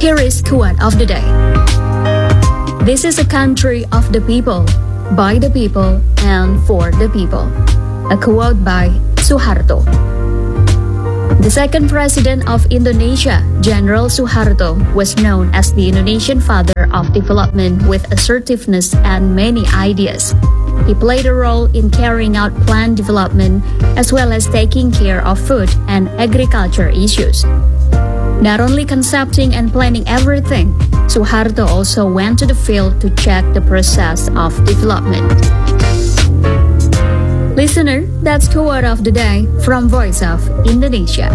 Here is quote of the day. This is a country of the people, by the people, and for the people. A quote by Suharto. The second president of Indonesia, General Suharto, was known as the Indonesian father of development with assertiveness and many ideas. He played a role in carrying out plan development as well as taking care of food and agriculture issues. Not only concepting and planning everything, Suharto also went to the field to check the process of development. Listener, that's quote of the day from Voice of Indonesia.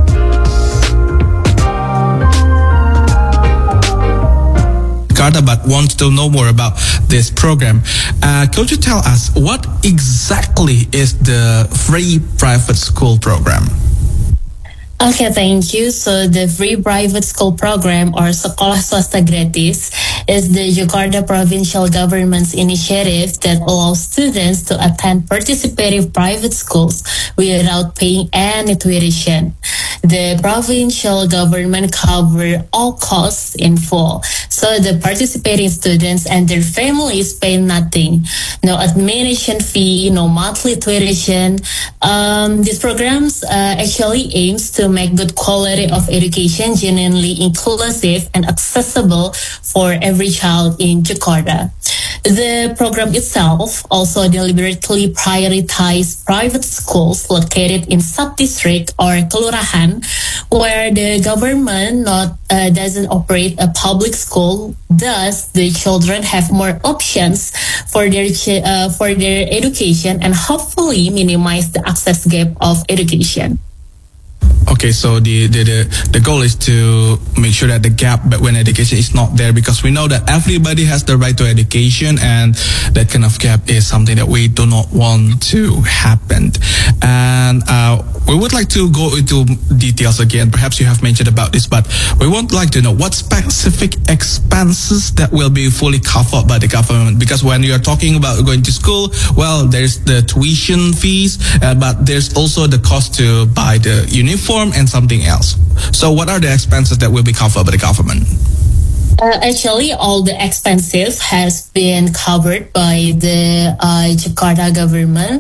Jakarta, but wants to know more about this program. Could you tell us what exactly is the free private school program? Okay, thank you. So the free private school program, or Sekolah Swasta Gratis, is the Jakarta provincial government's initiative that allows students to attend participative private schools without paying any tuition. The provincial government covers all costs in full. So the participating students and their families pay nothing. No admission fee, no monthly tuition. These programs actually aims to make good quality of education genuinely inclusive and accessible for every child in Jakarta. The program itself also deliberately prioritizes private schools located in sub-district or kelurahan, where the government doesn't operate a public school. Thus, the children have more options for their education and hopefully minimize the access gap of education. Okay, so the goal is to make sure that the gap between education is not there, because we know that everybody has the right to education, and that kind of gap is something that we do not want to happen. And we would like to go into details again. Perhaps you have mentioned about this, but we would like to know what specific expenses that will be fully covered by the government. Because when you are talking about going to school, well, there's the tuition fees, but there's also the cost to buy the uniform and something else. So what are the expenses that will be covered by the government? Actually, all the expenses has been covered by the Jakarta government.